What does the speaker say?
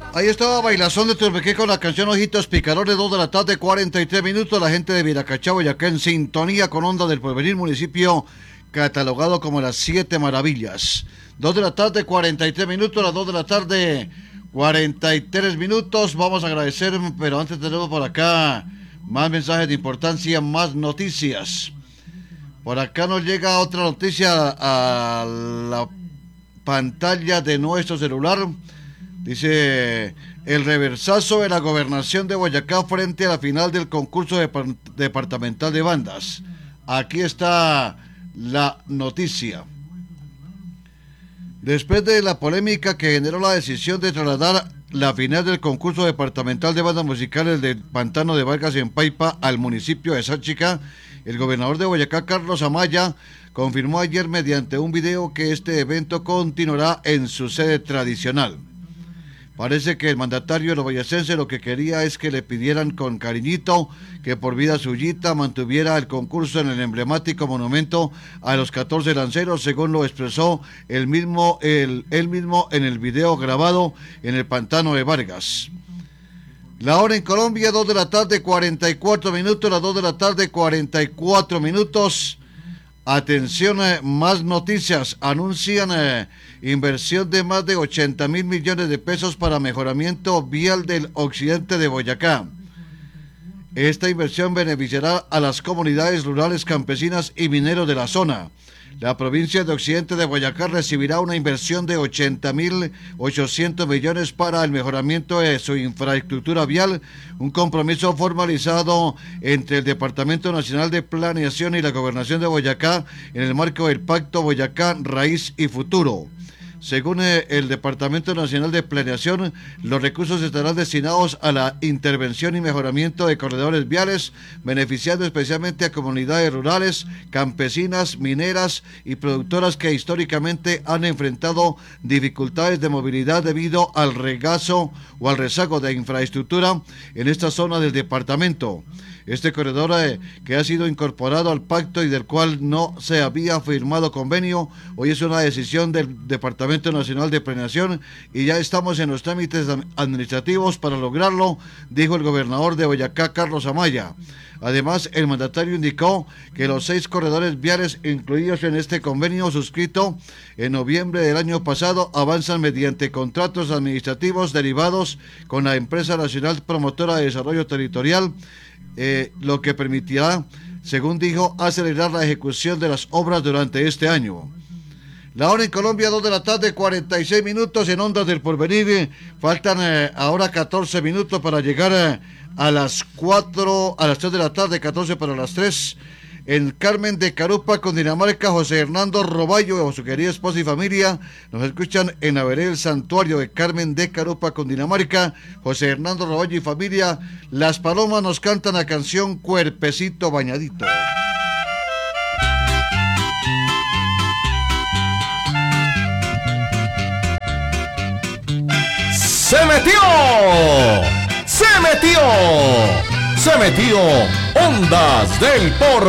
Ahí estaba Bailazón de Turbequé con la canción Ojitos Picarones, 2 de la tarde, 43 minutos. La gente de Viracachá, Boyacá, en sintonía con Onda del Porvenir, municipio catalogado como las 7 maravillas. 2 de la tarde, 43 minutos, las 2 de la tarde, 43 minutos. Vamos a agradecer, pero antes tenemos por acá más mensajes de importancia, más noticias. Por acá nos llega otra noticia a la pantalla de nuestro celular. Dice: el reversazo de la gobernación de Boyacá frente a la final del concurso departamental de bandas. Aquí está la noticia. Después de la polémica que generó la decisión de trasladar la final del concurso departamental de bandas musicales del Pantano de Vargas en Paipa al municipio de Sáchica, el gobernador de Boyacá, Carlos Amaya, confirmó ayer mediante un video que este evento continuará en su sede tradicional. Parece que el mandatario boyacense lo que quería es que le pidieran con cariñito que por vida suyita mantuviera el concurso en el emblemático monumento a los 14 lanceros, según lo expresó él mismo en el video grabado en el Pantano de Vargas. La hora en Colombia, 2 de la tarde, 44 minutos, las 2 de la tarde, 44 minutos. Atención, más noticias. Anuncian inversión de más de 80.000 millones de pesos para mejoramiento vial del occidente de Boyacá. Esta inversión beneficiará a las comunidades rurales, campesinas y mineros de la zona. La provincia de Occidente de Boyacá recibirá una inversión de 80.800 millones para el mejoramiento de su infraestructura vial, un compromiso formalizado entre el Departamento Nacional de Planeación y la Gobernación de Boyacá en el marco del Pacto Boyacá Raíz y Futuro. Según el Departamento Nacional de Planeación, los recursos estarán destinados a la intervención y mejoramiento de corredores viales, beneficiando especialmente a comunidades rurales, campesinas, mineras y productoras que históricamente han enfrentado dificultades de movilidad debido al regazo o al rezago de infraestructura en esta zona del departamento. Este corredor que ha sido incorporado al pacto y del cual no se había firmado convenio, hoy es una decisión del Departamento Nacional de Planeación y ya estamos en los trámites administrativos para lograrlo, dijo el gobernador de Boyacá, Carlos Amaya. Además, el mandatario indicó que los 6 corredores viales incluidos en este convenio suscrito en noviembre del año pasado avanzan mediante contratos administrativos derivados con la empresa nacional promotora de desarrollo territorial, lo que permitirá, según dijo, acelerar la ejecución de las obras durante este año. La hora en Colombia, 2 de la tarde, 46 minutos en Ondas del Porvenir. Faltan ahora 14 minutos para llegar a las 3 de la tarde, 14 para las 3. En Carmen de Carupa, Cundinamarca, José Hernando Roballo o su querida esposa y familia nos escuchan en la vereda del santuario de Carmen de Carupa, Cundinamarca. José Hernando Roballo y familia. Las Palomas nos cantan la canción Cuerpecito Bañadito. ¡Se metió! ¡Se metió! ¡Se metió! Ondas del Porvenir.